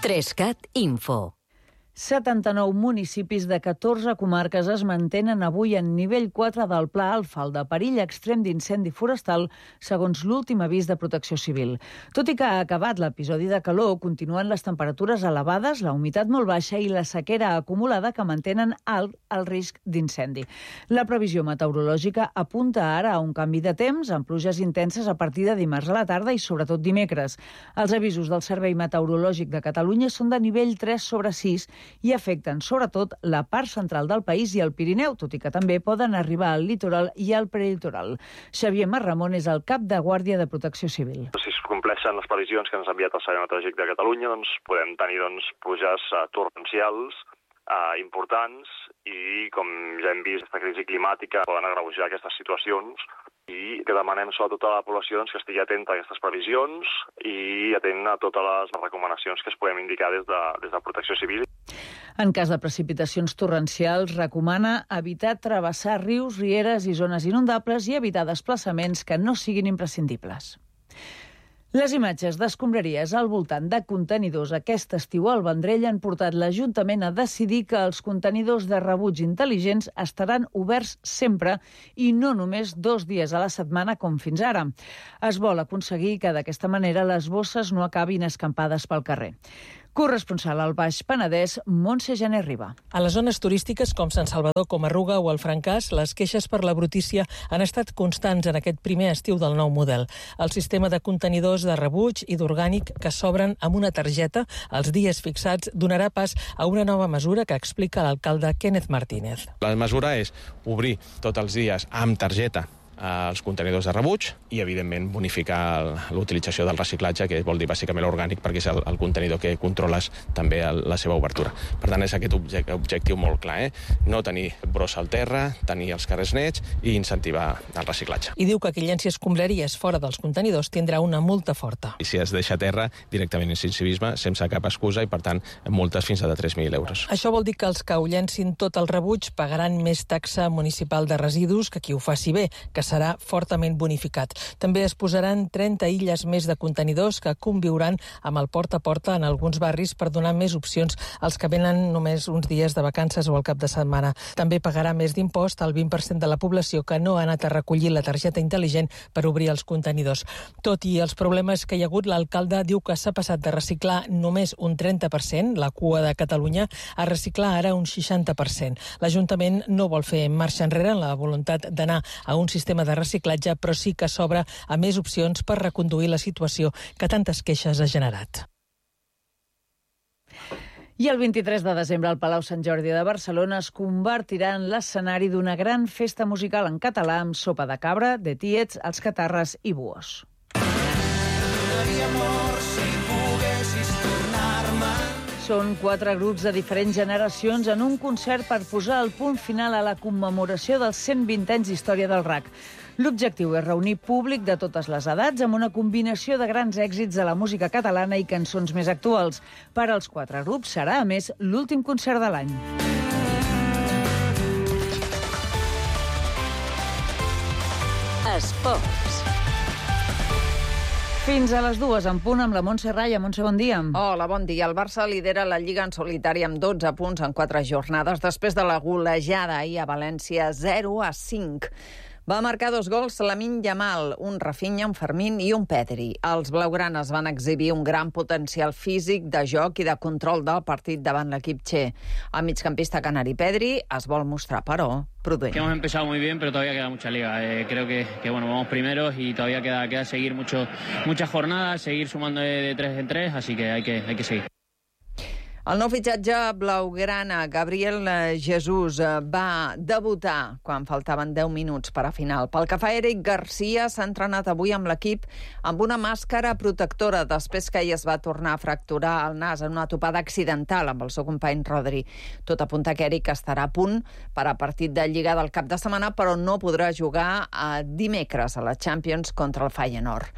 3CAT Info. 79 municipis de 14 comarques es mantenen avui en nivell 4 del Pla Alfa, el de perill extrem d'incendi forestal, segons l'últim avís de Protecció Civil. Tot i que ha acabat l'episodi de calor, continuen les temperatures elevades, la humitat molt baixa i la sequera acumulada que mantenen alt el risc d'incendi. La previsió meteorològica apunta ara a un canvi de temps, amb pluges intenses a partir de dimarts a la tarda i sobretot dimecres. Els avisos del Servei Meteorològic de Catalunya són de nivell 3/6 i afecten sobretot la part central del país i el Pirineu, tot i que també poden arribar al litoral i al prelitoral. Xavier Marramon és el cap de Guàrdia de Protecció Civil. Si es compleixen les previsions que ens ha enviat el Servei Meteorològic de Catalunya, podem tenir pluges torrencials importants i, com ja hem vist, aquesta crisi climàtica poden agreujar aquestes situacions i que demanem sobretot a la població que estigui atenta a aquestes previsions i atent a totes les recomanacions que es podem indicar des de Protecció Civil. En cas de precipitacions torrencials, recomana evitar travessar rius, rieres i zones inundables i evitar desplaçaments que no siguin imprescindibles. Les imatges d'escombraries al voltant de contenidors aquest estiu al Vendrell han portat l'Ajuntament a decidir que els contenidors de rebuig intel·ligents estaran oberts sempre i no només 2 dies a la setmana com fins ara. Es vol aconseguir que d'aquesta manera les bosses no acabin escampades pel carrer. Corresponsal al Baix Penedès, Montse Jané Riba. A les zones turístiques com Sant Salvador, Comarruga o el Francàs, les queixes per la brutícia han estat constants en aquest primer estiu del nou model. El sistema de contenidors de rebuig i d'orgànic que s'obren amb una targeta els dies fixats donarà pas a una nova mesura que explica l'alcalde Kenneth Martínez. La mesura és obrir tots els dies amb targeta els contenidors de rebuig i, evidentment, bonificar l'utilització del reciclatge, que vol dir bàsicament l'orgànic, perquè és el contenidor que controles també la seva obertura. Per tant, és aquest objectiu molt clar, no tenir brossa al terra, tenir els carrers nets i incentivar el reciclatge. I diu que qui llenci escombraries fora dels contenidors tindrà una multa forta. I si es deixa a terra, directament incisivisme, sense cap excusa i, per tant, multes fins a de 3.000 euros. Això vol dir que els que ho llencin tot el rebuig pagaran més taxa municipal de residus que qui ho faci bé, que serà fortament bonificat. També es posaran 30 illes més de contenidors que conviuran amb el porta a porta en alguns barris per donar més opcions als que venen només uns dies de vacances o al cap de setmana. També pagarà més d'impost al 20% de la població que no ha anat a recollir la targeta intel·ligent per obrir els contenidors. Tot i els problemes que hi ha hagut, l'alcalde diu que s'ha passat de reciclar només un 30%, la cua de Catalunya, a reciclar ara un 60%. L'Ajuntament no vol fer marxa enrere en la voluntat d'anar a un sistema de reciclatge, però sí que s'obre a més opcions per reconduir la situació que tantes queixes ha generat. I el 23 de desembre el Palau Sant Jordi de Barcelona es convertirà en l'escenari d'una gran festa musical en català amb sopa de cabra, de tiets, els catarres i buos. Són 4 grups de diferents generacions en un concert per posar el punt final a la commemoració dels 120 anys d'història del RAC. L'objectiu és reunir públic de totes les edats amb una combinació de grans èxits de la música catalana i cançons més actuals. Per als 4 grups serà, a més, l'últim concert de l'any. Esports. Fins a les 2 en punt amb la Montse Raya. Montse, bon dia. Hola, bon dia. El Barça lidera la Lliga en solitari amb 12 punts en 4 jornades després de la golejada ahir a València 0-5. Va marcar 2 gols Lamine Yamal, un Rafinha, un Fermín i un Pedri. Els blaugranes van exhibir un gran potencial físic de joc i de control del partit davant l'equip Che. El migcampista canari Pedri es vol mostrar, però, prudent. Que hemos empezado muy bien, pero todavía queda mucha liga. Creo que bueno, vamos primeros y todavía queda seguir muchas jornadas, seguir sumando de 3 en 3, así que hay que seguir. El nou fitxatge blaugrana, Gabriel Jesús, va debutar quan faltaven 10 minuts per a final. Pel que fa a Eric Garcia, s'ha entrenat avui amb l'equip amb una màscara protectora després que ell es va tornar a fracturar el nas en una topada accidental amb el seu company Rodri. Tot apunta que Eric estarà a punt per a partit de Lliga del cap de setmana, però no podrà jugar dimecres a la Champions contra el Feyenoord.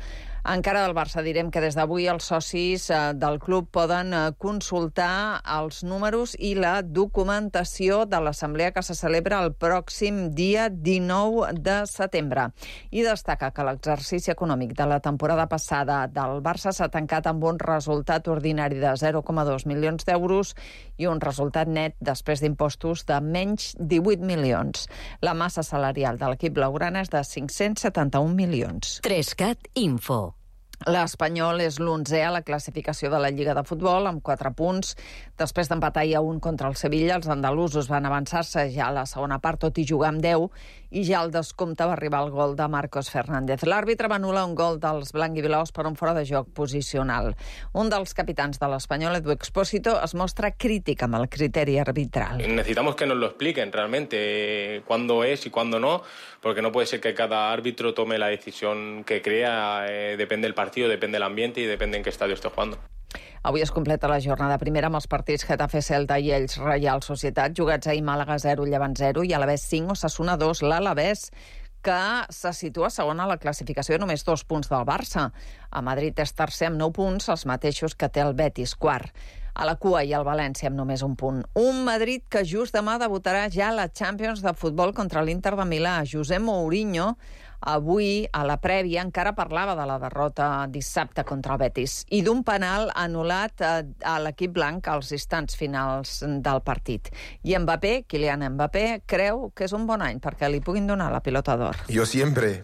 Encara del Barça direm que des d'avui els socis del club poden consultar els números i la documentació de l'assemblea que se celebra el pròxim dia 19 de setembre. I destaca que l'exercici econòmic de la temporada passada del Barça s'ha tancat amb un resultat ordinari de 0,2 milions d'euros i un resultat net després d'impostos de menys 18 milions. La massa salarial de l'equip blaugrana és de 571 milions. 3CAT Info. L'Espanyol és l'11è a la classificació de la Lliga de Futbol, amb 4 punts. Després d'empatar a 1 contra el Sevilla, els andalusos van avançar-se ja a la segona part, tot i jugar amb 10, i ja al descompte va arribar el gol de Marcos Fernández. L'àrbitre va anul·lar un gol dels blanc-i-blaus per un fora de joc posicional. Un dels capitans de l'Espanyol, Edu Expósito, es mostra crític amb el criteri arbitral. Necesitamos que nos lo expliquen realmente cuándo es y cuándo no, porque no puede ser que cada árbitro tome la decisión que crea, depende del partido, depende del ambiente y depende en qué estadio esté jugando. Avui es completa la jornada primera amb els partits Getafe, Celta i Elx, Reial Societat, jugats ahir Màlaga 0, Llevant 0 i Alavés 5, Osasuna 2. L'Alavés, que se situa segona a la classificació, només 2 punts del Barça. A Madrid és tercer amb 9 punts, els mateixos que té el Betis, quart. A la cua i el València amb només 1 punt. Un Madrid que just demà debutarà ja a la Champions de futbol contra l'Inter de Milà. José Mourinho avui, a la prèvia, encara parlava de la derrota dissabte contra el Betis i d'un penal anul·lat a l'equip blanc als instants finals del partit. I Mbappé, Kylian Mbappé, creu que és un bon any perquè li puguin donar la pilota d'or. Yo siempre,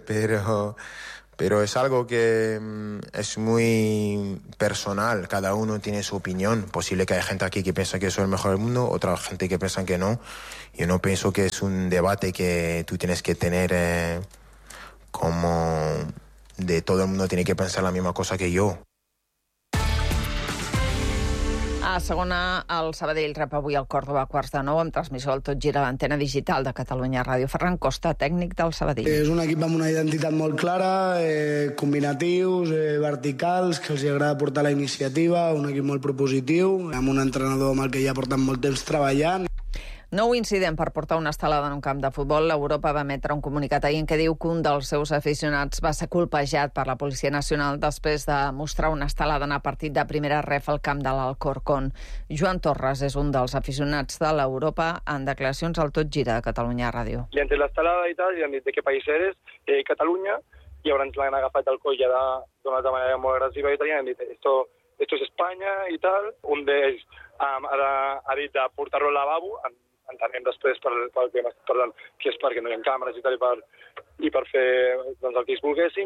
pero es algo que es muy personal. Cada uno tiene su opinión. Posible que haya gente aquí que piensa que soy el mejor del mundo, otra gente que piensa que no. Yo no pienso que es un debate que tú tienes que tener como de todo el mundo tiene que pensar la misma cosa que yo. A segona, el Sabadell rep avui el Córdoba a 8:45 amb transmissió al Tot Gira a l'antena digital de Catalunya Ràdio. Ferran Costa, tècnic del Sabadell. És un equip amb una identitat molt clara, combinatius, verticals, que els agrada portar la iniciativa, un equip molt propositiu, amb un entrenador amb el que ja porten molt temps treballant. Nou incident per portar una estelada en un camp de futbol. L'Europa va emetre un comunicat ahir en què diu que un dels seus aficionats va ser colpejat per la Policia Nacional després de mostrar una estelada en el partit de primera ref al camp de l'Alcorcón. Joan Torres és un dels aficionats de l'Europa en declaracions al Tot Gira de Catalunya Ràdio. I entre l'estelada i tal, i han dit de què país eres, Catalunya, i llavors ens l'han agafat al coll d'una manera molt agressiva i tal, i han dit esto es Espanya i tal. Un d'ells ha dit de portar-lo al lavabo, entenem després pel que hem estat parlant, que és perquè no hi ha càmeres i tal, i per fer el que es volguessin.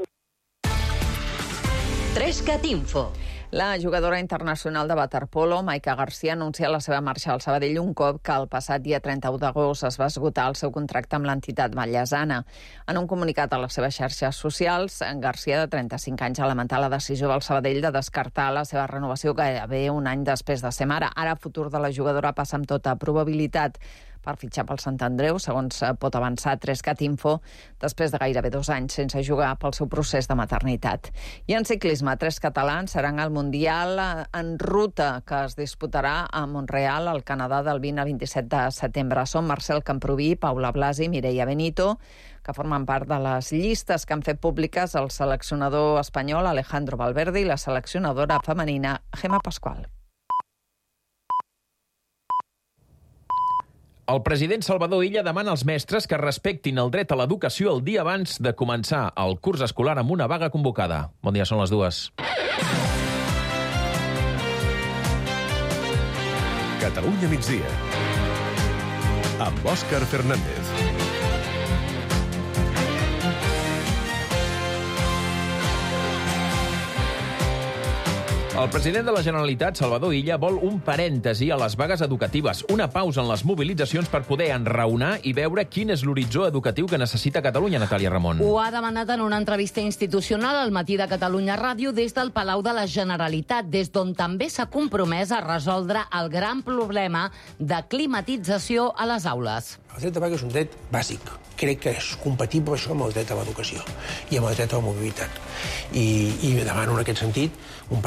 3CAT Info. La jugadora internacional de waterpolo, Maika Garcia, anuncia la seva marxa al Sabadell un cop que el passat dia 31 d'agost es va esgotar el seu contracte amb l'entitat vallesana. En un comunicat a les seves xarxes socials, Garcia, de 35 anys, ha lamentat la decisió del Sabadell de descartar la seva renovació gairebé un any després de ser mare. Ara el futur de la jugadora passa amb tota probabilitat per fitxar pel Sant Andreu, segons pot avançar 3CAT Info, després de gairebé 2 anys sense jugar pel seu procés de maternitat. I en ciclisme, 3 catalans seran al Mundial en ruta, que es disputarà a Montreal, al Canadà, del 20 al 27 de setembre. Són Marcel Camproví, Paula Blasi, Mireia Benito, que formen part de les llistes que han fet públiques el seleccionador espanyol Alejandro Valverde i la seleccionadora femenina Gemma Pascual. El president Salvador Illa demana als mestres que respectin el dret a l'educació el dia abans de començar el curs escolar amb una vaga convocada. Bon dia, són les 2. Catalunya migdia. Amb Òscar Fernández. El president de la Generalitat, Salvador Illa, vol un parèntesi a les vagues educatives, una pausa en les mobilitzacions per poder enraonar i veure quin és l'horitzó educatiu que necessita Catalunya, Natàlia Ramon. Ho ha demanat en una entrevista institucional al Matí de Catalunya Ràdio des del Palau de la Generalitat, des d'on també s'ha compromès a resoldre el gran problema de climatització a les aules. El dret de vaga és un dret bàsic. Crec que és compatible això amb el dret a l'educació i amb el dret a la mobilitat. I demano en aquest sentit un parèntesi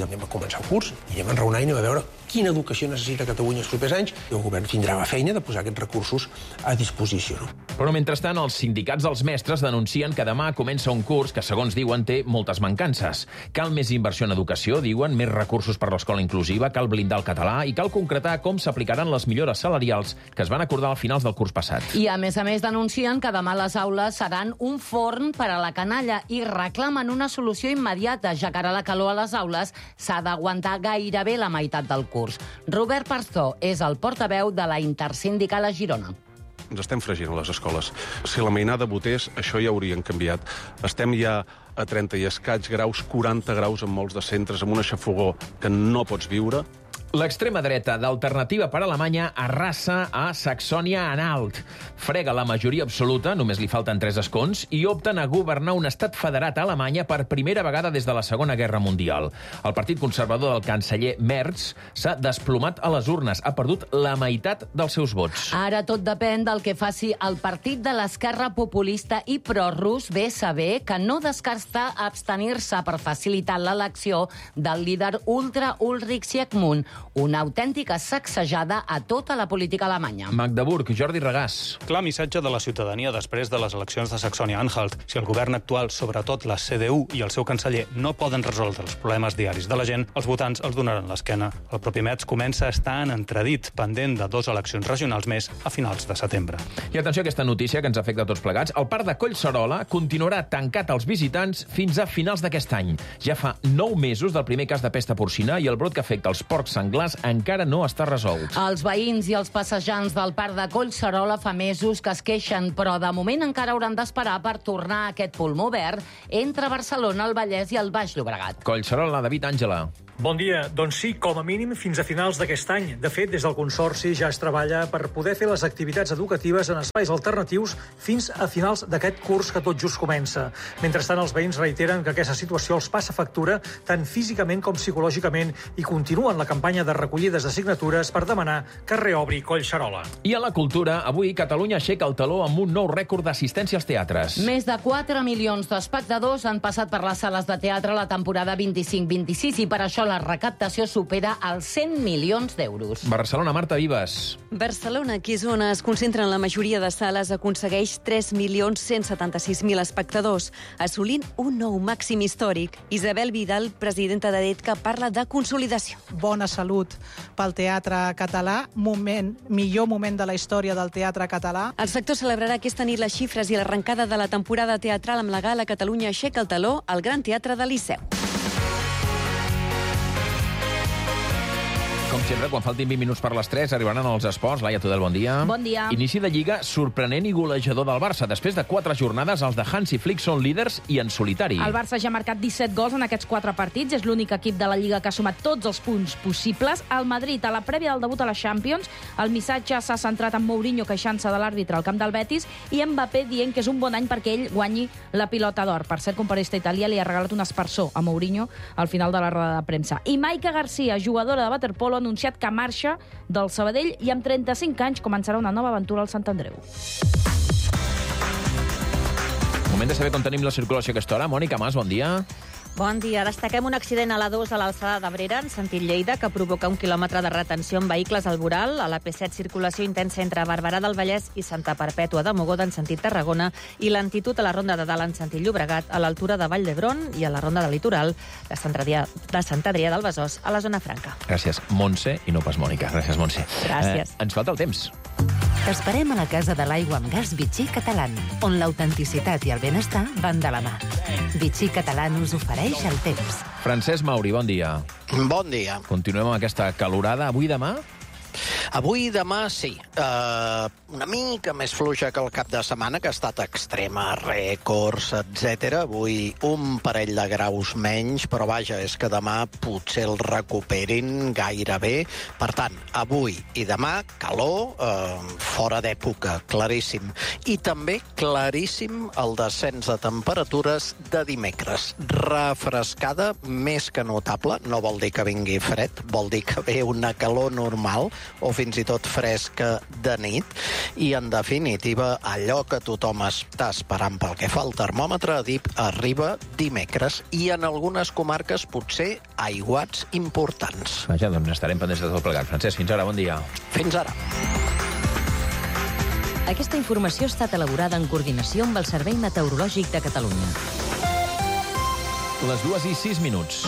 anem a començar el curs i anem a enraonar i anem a veure quina educació necessita Catalunya els propers anys i el govern tindrà la feina de posar aquests recursos a disposició. Però mentrestant, els sindicats dels mestres denuncien que demà comença un curs que, segons diuen, té moltes mancances. Cal més inversió en educació, diuen, més recursos per l'escola inclusiva, cal blindar el català i cal concretar com s'aplicaran les millores salarials que es van acordar al finals del curs passat. I, a més, denuncien que demà les aules seran un forn per a la canalla i reclamen una solució immediata, ja que ara la calor a les aules s'ha d'aguantar gairebé la meitat del curs. Robert Parzó és el portaveu de la Intersindical a Girona. Ens estem fregint a les escoles. Si la mainada votés, això ja haurien canviat. Estem ja a 30 i escaig graus, 40 graus en molts de centres, amb una xafogor que no pots viure. L'extrema dreta d'Alternativa per Alemanya arrasa a Saxònia-Anhalt. Frega la majoria absoluta, només li falten 3 escons, i opten a governar un estat federat a Alemanya per primera vegada des de la Segona Guerra Mundial. El partit conservador del canceller Merz s'ha desplomat a les urnes, ha perdut la meitat dels seus vots. Ara tot depèn del que faci el partit de l'esquerra populista i prorus BSB, que no descarta abstenir-se per facilitar l'elecció del líder ultra Ulrich Siegmund, una autèntica sacsejada a tota la política alemanya. Magdeburg, Jordi Regàs. Clar missatge de la ciutadania després de les eleccions de Saxònia-Anhalt. Si el govern actual, sobretot la CDU i el seu canceller, no poden resoldre els problemes diaris de la gent, els votants els donaran l'esquena. El propi Metz comença a estar en entredit, pendent de 2 eleccions regionals més a finals de setembre. I atenció a aquesta notícia que ens afecta a tots plegats. El parc de Collserola continuarà tancat als visitants fins a finals d'aquest any. Ja fa 9 mesos del primer cas de pesta porcina i el brot que afecta els porcs senglars encara no està resolt. Els veïns i els passejants del parc de Collserola fa mesos que es queixen, però de moment encara hauran d'esperar per tornar a aquest pulmó verd entre Barcelona, el Vallès i el Baix Llobregat. Collserola, David Àngela. Bon dia. Doncs sí, com a mínim fins a finals d'aquest any. De fet, des del Consorci ja es treballa per poder fer les activitats educatives en espais alternatius fins a finals d'aquest curs que tot just comença. Mentrestant, els veïns reiteren que aquesta situació els passa factura tant físicament com psicològicament i continuen la campanya de recollides de signatures per demanar que reobri Collserola. I a la cultura, avui Catalunya aixeca el taló amb un nou rècord d'assistència als teatres. Més de 4 milions d'espectadors han passat per les sales de teatre la temporada 25-26 i per això la recaptació supera els 100 milions d'euros. Barcelona, Marta Vives. Barcelona, que és on es concentren la majoria de sales, aconsegueix 3.176.000 espectadors, assolint un nou màxim històric. Isabel Vidal, presidenta de DETCA, parla de consolidació. Bona salut pel teatre català, millor moment de la història del teatre català. El sector celebrarà aquesta nit les xifres i l'arrencada de la temporada teatral amb la gala Catalunya aixeca el taló al Gran Teatre del Liceu. Com sempre, quan faltin 20 minuts per les 3, arribaran els esports. Laia Tudel, bon dia. Bon dia. Inici de Lliga sorprenent i golejador del Barça. Després de 4 jornades, els de Hansi Flick són líders i en solitari. El Barça ja ha marcat 17 gols en aquests 4 partits. És l'únic equip de la Lliga que ha sumat tots els punts possibles. El Madrid, a la prèvia del debut a la Champions, el missatge s'ha centrat en Mourinho queixant-se de l'àrbitre al camp del Betis i Mbappé dient que és un bon any perquè ell guanyi la pilota d'or. Per cert, un periodista italià li ha regalat un aspersor a Mourinho al final de la roda de premsa. I Maika Garcia, jugadora de waterpolo, ha anunciat que marxa del Sabadell i amb 35 anys començarà una nova aventura al Sant Andreu. Moment de saber com tenim la circulació a aquesta hora. Mònica Mas, bon dia. Bon dia. Destaquem un accident a l'A2 a l'alçada d'Abrera, en sentit Lleida, que provoca 1 quilòmetre de retenció en vehicles al voral. A la P7, circulació intensa entre Barberà del Vallès i Santa Perpètua de Mogoda, en sentit Tarragona, i lentitud a la Ronda de Dalt, en sentit Llobregat, a l'altura de Vall d'Hebron, i a la Ronda de Litoral de Sant Adrià del Besòs, a la zona franca. Gràcies, Montse, i no pas Mònica. Gràcies, Montse. Gràcies. Ens falta el temps. T'esperem a la Casa de l'Aigua amb Gas Vichy Catalán, on l'autenticitat i el benestar van de la mà. Vichy Catalán us ofereix el temps. Francesc Mauri, bon dia. Bon dia. Continuem amb aquesta calorada. Avui i demà? Avui i demà sí. Una mica més fluixa que el cap de setmana, que ha estat extrema, rècords, etc. Avui un parell de graus menys, però vaja, és que demà potser el recuperin gairebé. Per tant, avui i demà, calor, fora d'època, claríssim. I també claríssim el descens de temperatures de dimecres. Refrescada més que notable, no vol dir que vingui fred, vol dir que ve una calor normal, o fins i tot fresca de nit. I, en definitiva, allò que tothom està esperant pel que fa al termòmetre arriba dimecres i en algunes comarques potser aiguats importants. Vaja, doncs estarem pendents de tot plegat. Francesc, fins ara, bon dia. Fins ara. Aquesta informació ha estat elaborada en coordinació amb el Servei Meteorològic de Catalunya. Les 2:06.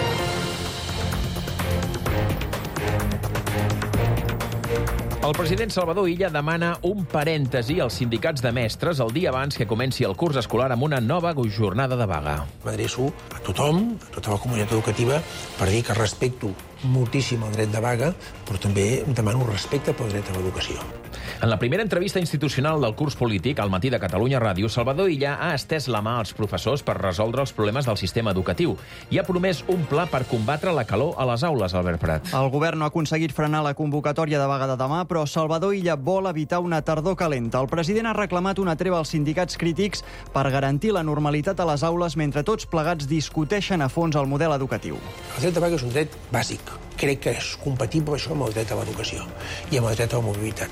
El president Salvador Illa demana un parèntesi als sindicats de mestres el dia abans que comenci el curs escolar amb una nova jornada de vaga. M'adreço a tothom, a tota la comunitat educativa, per dir que respecto moltíssim el dret de vaga, però també demano respecte pel dret a l'educació. En la primera entrevista institucional del curs polític al Matí de Catalunya Ràdio, Salvador Illa ha estès la mà als professors per resoldre els problemes del sistema educatiu i ha promès un pla per combatre la calor a les aules, Albert Prat. El govern no ha aconseguit frenar la convocatòria de vaga de demà, però Salvador Illa vol evitar una tardor calenta. El president ha reclamat una treva als sindicats crítics per garantir la normalitat a les aules mentre tots plegats discuteixen a fons el model educatiu. El dret de vaga és un dret bàsic. Crec que és compatible això amb el dret a l'educació i amb el dret a la mobilitat.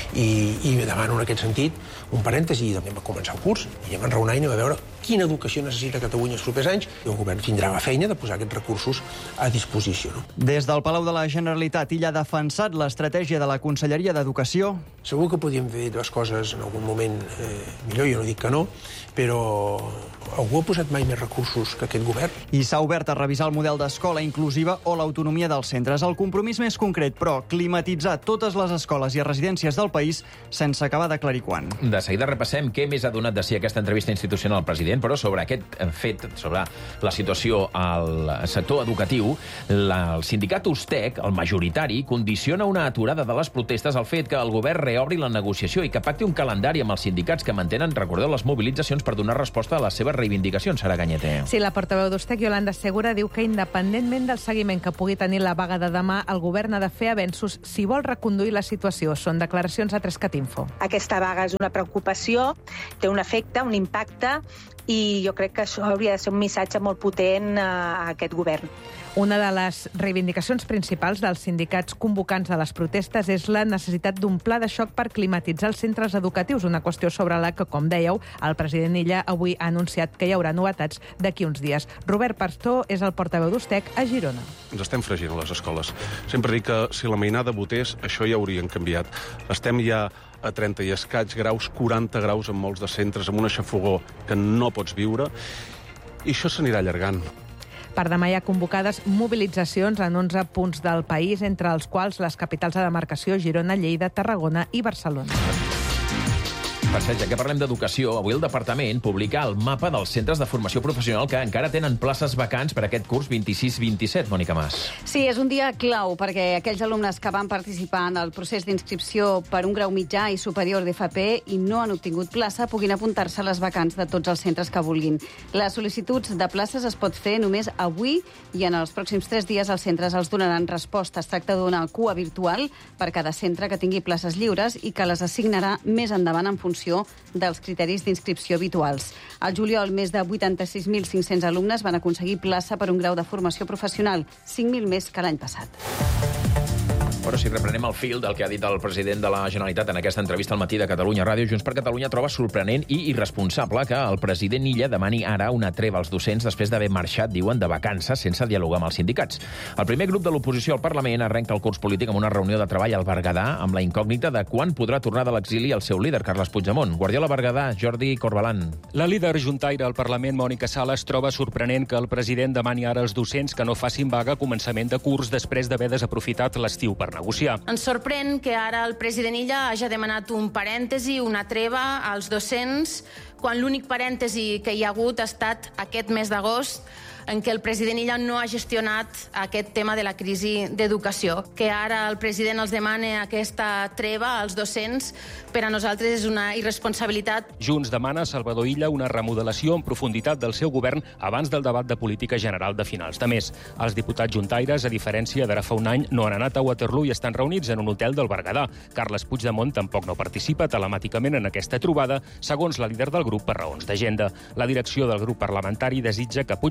I demano en aquest sentit un parèntesi, també va començar el curs i anem a enraonar i anem a veure quina educació necessita Catalunya els propers anys i el govern tindrà la feina de posar aquests recursos a disposició. No? Des del Palau de la Generalitat, Illa ha defensat l'estratègia de la Conselleria d'Educació. Segur que podíem fer les coses en algun moment millor, jo no dic que no, però algú ha posat mai més recursos que aquest govern? I s'ha obert a revisar el model d'escola inclusiva o l'autonomia dels centres. El compromís més concret, però, climatitzar totes les escoles i residències del país sense acabar d'aclarir quan. De seguida repassem què més ha donat de si aquesta entrevista institucional al president, però sobre aquest fet, sobre la situació al sector educatiu, el sindicat USTEC, el majoritari, condiciona una aturada de les protestes al fet que el govern reobri la negociació i que pacti un calendari amb els sindicats que mantenen, recordeu, les mobilitzacions per donar resposta a les seves reivindicacions, Sara Ganyete. Sí, la portaveu d'USTEC, Yolanda Segura, diu que independentment del seguiment que pugui tenir la vaga de demà, el govern ha de fer avenços si vol reconduir la situació. Són declaracions a 3catinfo. Aquesta vaga és una preocupació, té un efecte, un impacte, i jo crec que això hauria de ser un missatge molt potent a aquest govern. Una de les reivindicacions principals dels sindicats convocants de les protestes és la necessitat d'un pla de xoc per climatitzar els centres educatius, una qüestió sobre la que, com dèieu, el president Illa avui ha anunciat que hi haurà novetats d'aquí uns dies. Robert Pastor és el portaveu d'USTEC a Girona. Ens estem fregint a les escoles. Sempre dic que si la mainada votés, això ja haurien canviat. Estem ja a 30 i escaig graus, 40 graus en molts de centres, amb una xafogor que no pots viure, i això s'anirà allargant. Per demà hi ha convocades mobilitzacions en 11 punts del país, entre els quals les capitals de demarcació Girona, Lleida, Tarragona i Barcelona. Per cert, ja que parlem d'educació, avui el departament publica el mapa dels centres de formació professional que encara tenen places vacants per aquest curs 26-27, Mònica Mas. Sí, és un dia clau perquè aquells alumnes que van participar en el procés d'inscripció per un grau mitjà i superior d'FP i no han obtingut plaça puguin apuntar-se a les vacants de tots els centres que vulguin. Les sol·licituds de places es pot fer només avui i en els pròxims 3 dies els centres els donaran resposta. Es tracta d'una cua virtual per cada centre que tingui places lliures i que les assignarà més endavant en funció dels criteris d'inscripció habituals. Al juliol, més de 86.500 alumnes van aconseguir plaça per un grau de formació professional, 5.000 més que l'any passat. Però si reprenem el fil del que ha dit el president de la Generalitat en aquesta entrevista al Matí de Catalunya Ràdio, Junts per Catalunya troba sorprenent i irresponsable que el president Illa demani ara una treva als docents després d'haver marxat, diuen, de vacances sense dialogar amb els sindicats. El primer grup de l'oposició al Parlament arrenca el curs polític amb una reunió de treball al Berguedà amb la incògnita de quan podrà tornar de l'exili el seu líder, Carles Puigdemont. Guardiola Berguedà, Jordi Corbalan. La líder juntaire al Parlament, Mònica Sales, troba sorprenent que el president demani ara als docents que no facin vaga a començament de curs després d'haver desaprofitat l'estiu per negociar. Ens sorprèn que ara el president Illa hagi demanat un parèntesi, una treva als docents, quan l'únic parèntesi que hi ha hagut ha estat aquest mes d'agost, en què el president Illa no ha gestionat aquest tema de la crisi d'educació. Que ara el president els demana aquesta treva als docents, per a nosaltres és una irresponsabilitat. Junts demana a Salvador Illa una remodelació en profunditat del seu govern abans del debat de política general de finals de mes. Els diputats juntaires, a diferència d'ara fa un any, no han anat a Waterloo i estan reunits en un hotel del Berguedà. Carles Puigdemont tampoc no participa telemàticament en aquesta trobada, segons la líder del grup per raons d'agenda. La direcció del grup parlamentari desitja que Puigdemont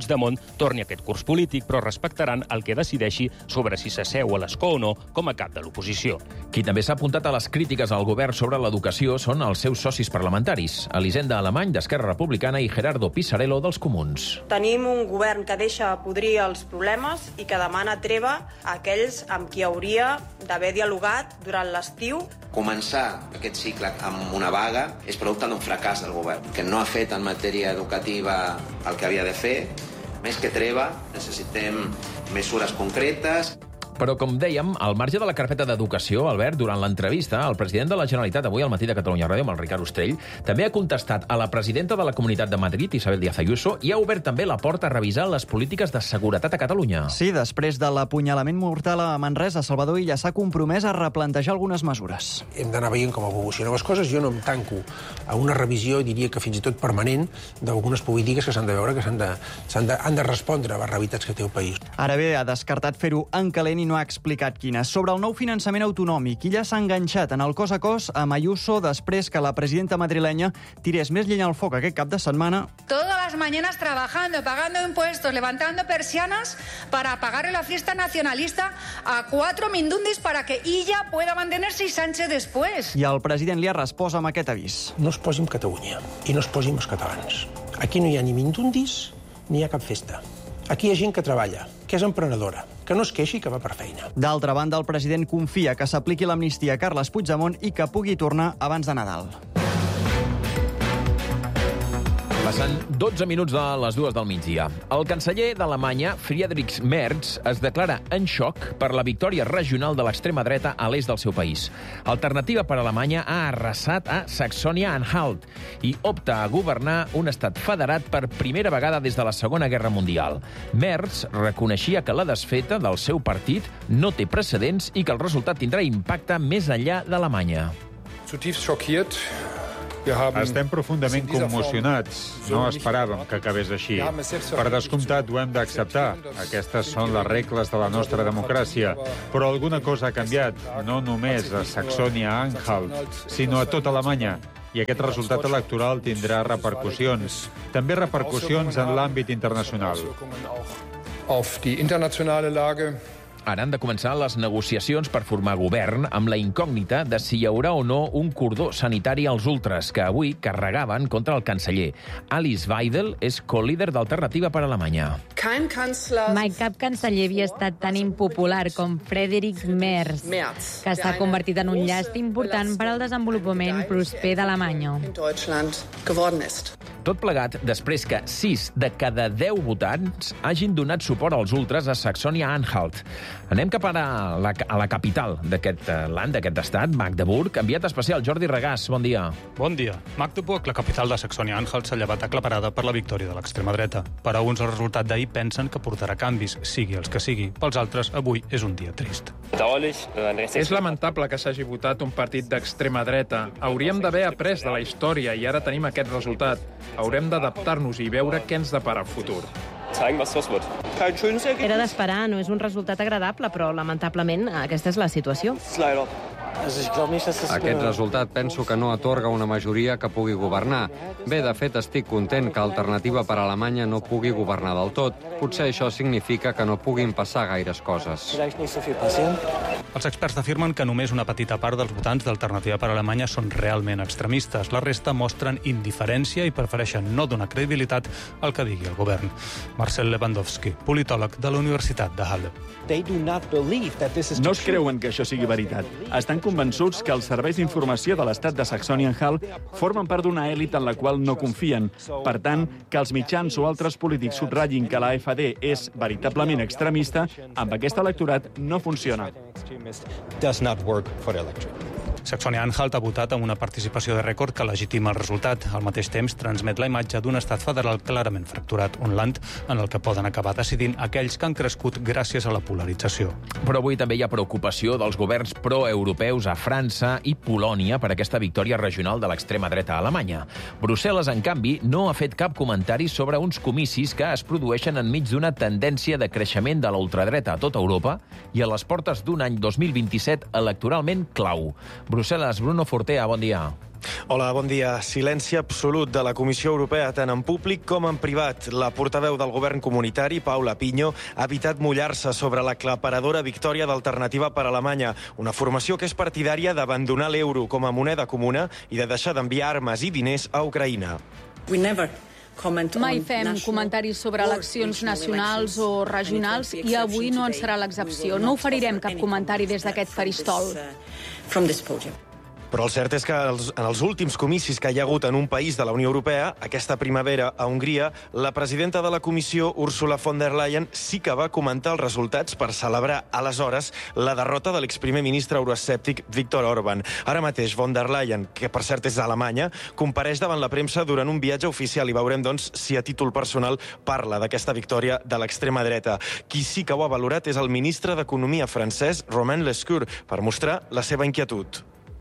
torni aquest curs polític, però respectaran el que decideixi sobre si s'asseu a l'escó o no com a cap de l'oposició. Qui també s'ha apuntat a les crítiques al govern sobre l'educació són els seus socis parlamentaris, Elisenda Alemany, d'Esquerra Republicana, i Gerardo Pisarello, dels Comuns. Tenim un govern que deixa podrir els problemes i que demana treva a aquells amb qui hauria d'haver dialogat durant l'estiu. Començar aquest cicle amb una vaga és producte d'un fracàs del govern, que no ha fet en matèria educativa el que havia de fer. Més que treva, necessitem mesures concretes. Però, com dèiem, al marge de la carpeta d'educació, Albert, durant l'entrevista, el president de la Generalitat avui al Matí de Catalunya Ràdio, amb el Ricard Ostrell, també ha contestat a la presidenta de la Comunitat de Madrid, Isabel Díaz Ayuso, i ha obert també la porta a revisar les polítiques de seguretat a Catalunya. Sí, després de l'apunyalament mortal a Manresa, Salvador Illa s'ha compromès a replantejar algunes mesures. Hem d'anar veient com evolucionen les coses. Jo no em tanco a una revisió, diria que fins i tot permanent, d'algunes polítiques que s'han de veure, que han de respondre a les realitats que té el país. Ara bé, ha descartat fer-ho en calent i no ha explicat quines. Sobre el nou finançament autonòmic, Illa s'ha enganxat en el cos a cos amb Ayuso després que la presidenta madrilenya tirés més llenya al foc aquest cap de setmana. Todas las mañanas trabajando, pagando impuestos, levantando persianas para pagarle la fiesta nacionalista a 4 mindundis para que Illa pueda mantenerse y Sánchez después. I el president li ha respost amb aquest avís. No es posi amb Catalunya i no es posi amb els catalans. Aquí no hi ha ni mindundis ni hi ha cap festa. Aquí hi ha gent que treballa, que és emprenedora, que no es queixi, que va per feina. D'altra banda, el president confia que s'apliqui l'amnistia a Carles Puigdemont i que pugui tornar abans de Nadal. Passen 12 minuts de les 2 del migdia. El canceller d'Alemanya, Friedrich Merz, es declara en xoc per la victòria regional de l'extrema dreta a l'est del seu país. Alternativa per Alemanya ha arrasat a Saxònia-Anhalt i opta a governar un estat federat per primera vegada des de la Segona Guerra Mundial. Merz reconeixia que la desfeta del seu partit no té precedents i que el resultat tindrà impacte més enllà d'Alemanya. Zutiefst schockiert. Estem profundament commocionats. No esperàvem que acabés així. Per descomptat, ho hem d'acceptar. Aquestes són les regles de la nostra democràcia. Però alguna cosa ha canviat, no només a Saxònia-Anhalt, sinó a tota Alemanya. I aquest resultat electoral tindrà repercussions. També repercussions en l'àmbit internacional. Auf die internationale Lage. Ara han de començar les negociacions per formar govern amb la incògnita de si hi haurà o no un cordó sanitari als ultres que avui carregaven contra el canceller. Alice Weidel és co-líder d'Alternativa per Alemanya. Mai cap canceller havia estat tan impopular com Friedrich Merz, que s'ha convertit en un llast important per al desenvolupament prosper d'Alemanya. Tot plegat després que 6 de cada 10 votants hagin donat suport als ultres a Saxònia-Anhalt. Anem cap a la capital d'aquest land, d'aquest estat, Magdeburg. Enviat especial, Jordi Regàs, bon dia. Bon dia. Magdeburg, la capital de Saxònia-Anhalt, s'ha llevat aclaparada per la victòria de l'extrema dreta. Per a uns, el resultat d'ahir pensen que portarà canvis, sigui els que sigui. Pels altres, avui és un dia trist. És lamentable que s'hagi votat un partit d'extrema dreta. Hauríem d'haver après de la història i ara tenim aquest resultat. Haurem d'adaptar-nos i veure què ens depara el futur. Era d'esperar, no és un resultat agradable, però lamentablement aquesta és la situació. Aquest resultat penso que no atorga una majoria que pugui governar. Bé, de fet, estic content que Alternativa per Alemanya no pugui governar del tot. Potser això significa que no puguin passar gaires coses. Els experts afirmen que només una petita part dels votants d'Alternativa per Alemanya són realment extremistes. La resta mostren indiferència i prefereixen no donar credibilitat al que digui el govern. Marcel Lewandowski, politòleg de la Universitat de Halle. No es creuen que això sigui veritat. Estan convençuts que els serveis d'informació de l'estat de Saxònia-Anhalt formen part d'una èlit en la qual no confien. Per tant, que els mitjans o altres polítics subratllin que la AfD és veritablement extremista, amb aquest electorat no funciona. Saxònia-Anhalt ha votat amb una participació de rècord que legitima el resultat. Al mateix temps, transmet la imatge d'un estat federal clarament fracturat, un land en el que poden acabar decidint aquells que han crescut gràcies a la polarització. Però avui també hi ha preocupació dels governs proeuropeus a França i Polònia per aquesta victòria regional de l'extrema dreta a Alemanya. Brussel·les, en canvi, no ha fet cap comentari sobre uns comicis que es produeixen enmig d'una tendència de creixement de la ultradreta a tota Europa i a les portes d'un any 2027 electoralment clau. Brussel·les, Bruno Fortea, bon dia. Hola, bon dia. Silenci absolut de la Comissió Europea, tant en públic com en privat. La portaveu del govern comunitari, Paula Pinho, ha evitat mullar-se sobre l'aclaparadora victòria d'Alternativa per Alemanya, una formació que és partidària d'abandonar l'euro com a moneda comuna i de deixar d'enviar armes i diners a Ucraïna. Mai fem comentaris sobre eleccions nacionals o regionals i avui no en serà l'excepció. No oferirem cap comentari des d'aquest faristol. Però el cert és que en els últims comicis que hi ha hagut en un país de la Unió Europea, aquesta primavera a Hongria, la presidenta de la Comissió, Ursula von der Leyen, sí que va comentar els resultats per celebrar, aleshores, la derrota de l'exprimer ministre euroescèptic Viktor Orbán. Ara mateix, von der Leyen, que per cert és d'Alemanya, compareix davant la premsa durant un viatge oficial i veurem, doncs, si a títol personal parla d'aquesta victòria de l'extrema dreta. Qui sí que ho ha valorat és el ministre d'Economia francès, Romain Lescure, per mostrar la seva inquietud.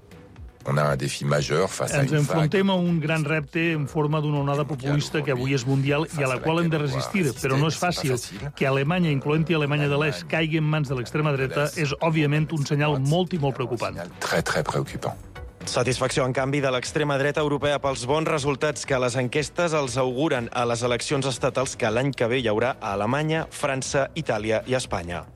Ens enfrontem a un gran repte en forma d'una onada populista que avui és mundial i a la qual hem de resistir, però no és fàcil. Que Alemanya, incloent-hi Alemanya de l'Est, caigui en mans de l'extrema dreta és, òbviament, un senyal molt i molt preocupant. Satisfacció, en canvi, de l'extrema dreta europea pels bons resultats que les enquestes els auguren a les eleccions estatals que l'any que ve hi haurà a Alemanya, França, Itàlia i Espanya.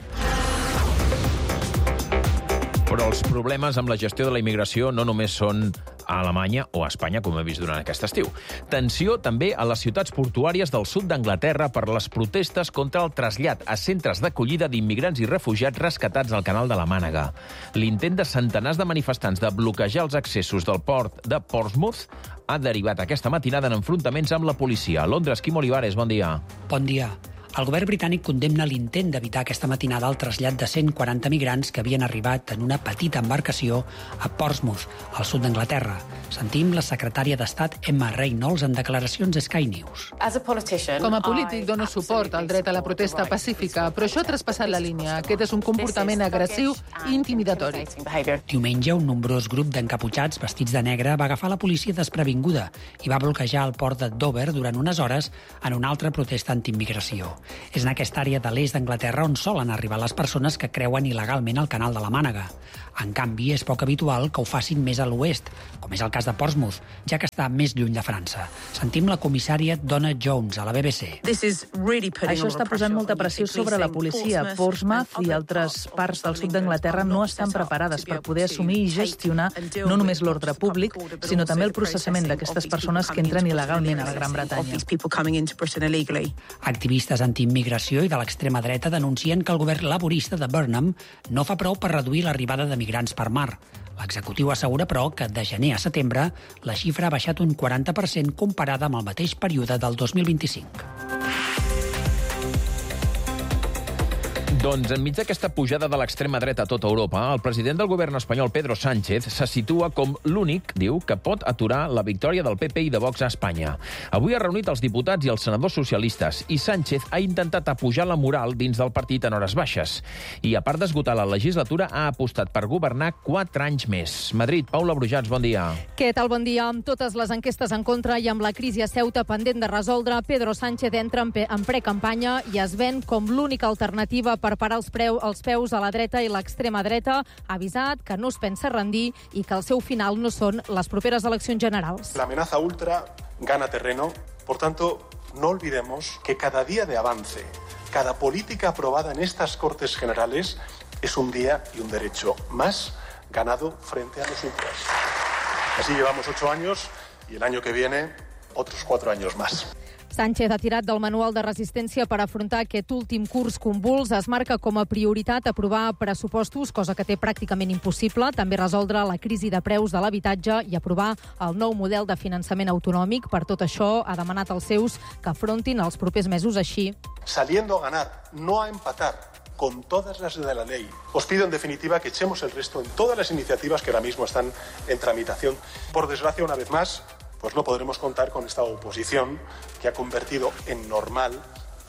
Però els problemes amb la gestió de la immigració no només són a Alemanya o a Espanya, com hem vist durant aquest estiu. Tensió també a les ciutats portuàries del sud d'Anglaterra per les protestes contra el trasllat a centres d'acollida d'immigrants i refugiats rescatats al canal de la Mànega. L'intent de centenars de manifestants de bloquejar els accessos del port de Portsmouth ha derivat aquesta matinada en enfrontaments amb la policia. A Londres, Quim Olivares, bon dia. Bon dia. El govern britànic condemna l'intent d'evitar aquesta matinada el trasllat de 140 migrants que havien arribat en una petita embarcació a Portsmouth, al sud d'Anglaterra. Sentim la secretària d'Estat Emma Reynolds en declaracions a Sky News. Com a polític dono suport al dret a la protesta pacífica, però això ha traspassat la línia. Aquest és un comportament agressiu i intimidatori. Diumenge, un nombrós grup d'encaputxats vestits de negre va agafar la policia desprevinguda i va bloquejar el port de Dover durant unes hores en una altra protesta antiimmigració. És en aquesta àrea de l'est d'Anglaterra on solen arribar les persones que creuen il·legalment al canal de la Mànega. En canvi, és poc habitual que ho facin més a l'oest, com és el cas de Portsmouth, ja que està més lluny de França. Sentim la comissària Donna Jones a la BBC. Això està posant molta pressió sobre la policia. Portsmouth i altres parts del sud d'Anglaterra no estan preparades per poder assumir i gestionar no només l'ordre públic, sinó també el processament d'aquestes persones que entren il·legalment a la Gran Bretanya. Activistes antiimmigració i de l'extrema dreta denuncien que el govern laborista de Burnham no fa prou per reduir l'arribada de migrants per mar. L'executiu assegura, però, que de gener a setembre la xifra ha baixat un 40% comparada amb el mateix període del 2025. Doncs enmig d'aquesta pujada de l'extrema dreta a tota Europa, el president del govern espanyol, Pedro Sánchez, se situa com l'únic, diu, que pot aturar la victòria del PP i de Vox a Espanya. Avui ha reunit els diputats i els senadors socialistes i Sánchez ha intentat apujar la moral dins del partit en hores baixes. I, a part d'esgotar la legislatura, ha apostat per governar 4 anys més. Madrid, Paula Brujats, bon dia. Què tal, bon dia? Amb totes les enquestes en contra i amb la crisi a Ceuta pendent de resoldre, Pedro Sánchez entra en precampanya i es ven com l'única alternativa per parar els peus a la dreta i l'extrema dreta. Ha avisat que no es pensa rendir i que el seu final no són les properes eleccions generals. La amenaza ultra gana terreno. Por tanto, no olvidemos que cada día de avance, cada política aprobada en estas Cortes Generales es un día y un derecho más ganado frente a los ultras. Así llevamos 8 años y el año que viene otros 4 años más. Sánchez ha tirat del manual de resistència per afrontar aquest últim curs convuls. Es marca com a prioritat aprovar pressupostos, cosa que té pràcticament impossible. També resoldre la crisi de preus de l'habitatge i aprovar el nou model de finançament autonòmic. Per tot això, ha demanat als seus que afrontin els propers mesos així. Saliendo a ganar, no a empatar, con todas las de la ley. Os pido, en definitiva, que echemos el resto en todas las iniciativas que ahora mismo están en tramitación. Por desgracia, una vez más, pues no podremos contar con esta oposición que ha convertido en normal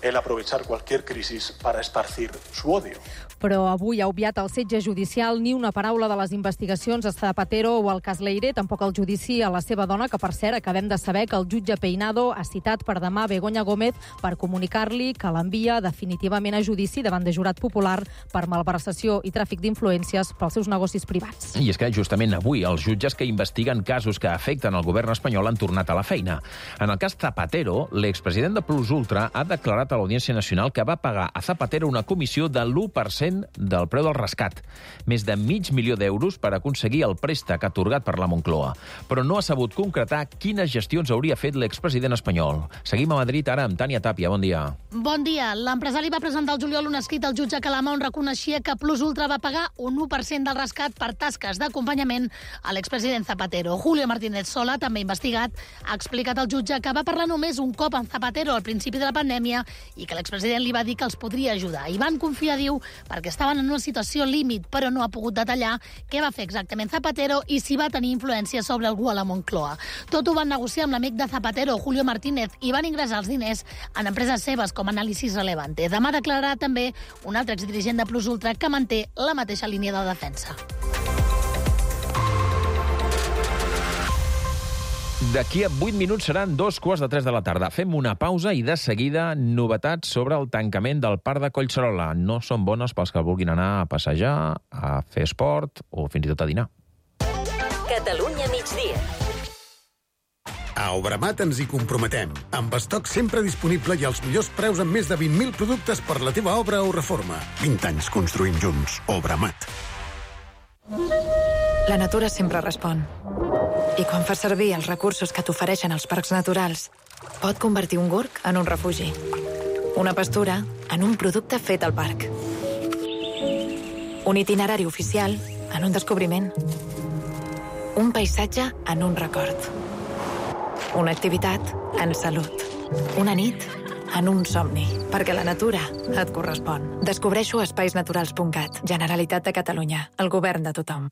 el aprovechar cualquier crisis para esparcir su odio. Però avui ha obviat el setge judicial, ni una paraula de les investigacions a Zapatero o al cas Leire, tampoc el judici a la seva dona, que per cert acabem de saber que el jutge Peinado ha citat per demà Begoña Gómez per comunicar-li que l'envia definitivament a judici davant de jurat popular per malversació i tràfic d'influències pels seus negocis privats. I és que justament avui els jutges que investiguen casos que afecten el govern espanyol han tornat a la feina. En el cas Zapatero, l'expresident de Plus Ultra ha declarat a l'Audiència Nacional que va pagar a Zapatero una comissió de l'1% del preu del rescat, més de $500.000 d'euros per aconseguir el préstec atorgat per la Moncloa. Però no ha sabut concretar quines gestions hauria fet l'expresident espanyol. Seguim a Madrid ara amb Tània Tàpia. Bon dia. Bon dia. L'empresari va presentar el juliol un escrit al jutge Calama on reconeixia que Plus Ultra va pagar un 1% del rescat per tasques d'acompanyament a l'expresident Zapatero. Julio Martínez Sola, també investigat, ha explicat al jutge que va parlar només un cop amb Zapatero al principi de la pandèmia i que l'expresident li va dir que els podria ajudar. I van confiar, diu, perquè estaven en una situació límit, però no ha pogut detallar què va fer exactament Zapatero i si va tenir influència sobre algú a la Moncloa. Tot ho van negociar amb l'amic de Zapatero, Julio Martínez, i van ingressar els diners en empreses seves com Análisis Relevante. Demà declararà també un altre exdirigent de Plus Ultra que manté la mateixa línia de defensa. D'aquí a 8 minuts seran 2:15 de la tarda. Fem una pausa i de seguida novetats sobre el tancament del parc de Collserola. No són bones pels que vulguin anar a passejar, a fer esport o fins i tot a dinar. Catalunya migdia. A Obramat ens hi comprometem. Amb estoc sempre disponible i els millors preus amb més de 20.000 productes per la teva obra o reforma. 20 anys construint junts. Obramat. La natura sempre respon. I quan fas servir els recursos que t'ofereixen els parcs naturals, pot convertir un gorg en un refugi. Una pastura en un producte fet al parc. Un itinerari oficial en un descobriment. Un paisatge en un record. Una activitat en salut. Una nit en un somni. Perquè la natura et correspon. Descobreixo a espaisnaturals.cat. Generalitat de Catalunya. El govern de tothom.